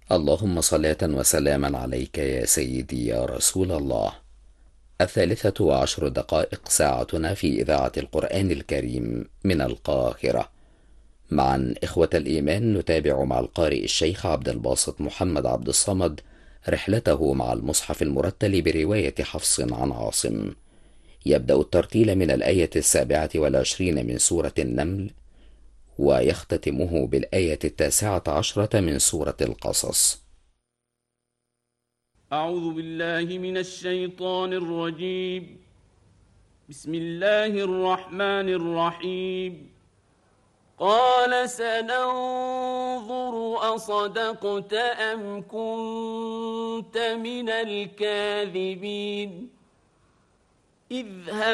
اللهم صلاة وسلاما عليك يا سيدي يا رسول الله. 13:10 ساعتنا في إذاعة القرآن الكريم من القاهرة. معا إخوة الإيمان نتابع مع القارئ الشيخ عبد الباسط محمد عبد الصمد رحلته مع المصحف المرتل برواية حفص عن عاصم. يبدأ الترتيل من الآية 27 من سورة النمل، ويختتمه بالآية 19 من سورة القصص. أعوذ بالله من الشيطان الرجيم. بسم الله الرحمن الرحيم. قال سننظر أصدقت أم كنت من الكاذبين. اذهب